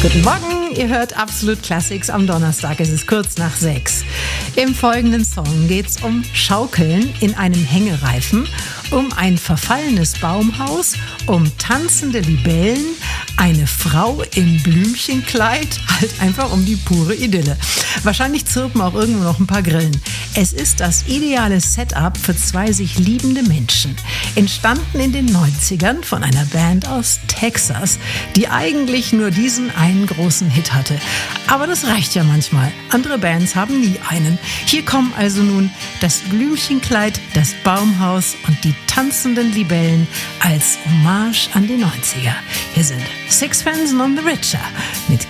Guten Morgen, ihr hört Absolut Classics am Donnerstag, es ist kurz nach 6. Im folgenden Song geht's um Schaukeln in einem Hängereifen, um ein verfallenes Baumhaus, um tanzende Libellen, eine Frau im Blümchenkleid, halt einfach um die pure Idylle. Wahrscheinlich zirpen auch irgendwo noch ein paar Grillen. Es ist das ideale Setup für zwei sich liebende Menschen. Entstanden in den 90ern von einer Band aus Texas, die eigentlich nur diesen einen großen Hit hatte. Aber das reicht ja manchmal. Andere Bands haben nie einen. Hier kommen also nun das Blümchenkleid, das Baumhaus und die tanzenden Libellen als Hommage an die 90er. Hier sind Sixpence None the Richer mit